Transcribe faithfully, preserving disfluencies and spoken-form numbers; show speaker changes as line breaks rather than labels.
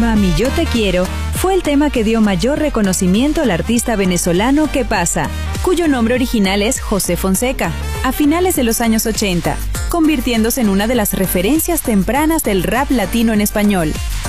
Mami, yo te quiero fue el tema que dio mayor reconocimiento al artista venezolano Que Pasa, cuyo nombre original es José Fonseca, a finales de los años ochenta, convirtiéndose en una de las referencias tempranas del rap latino en español.